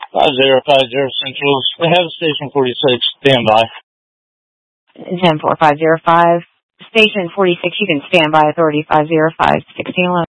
5050 Central. We have Station 46. Stand by. 10-4-5-0-5. Station 46, you can stand by. Authority 505-1611.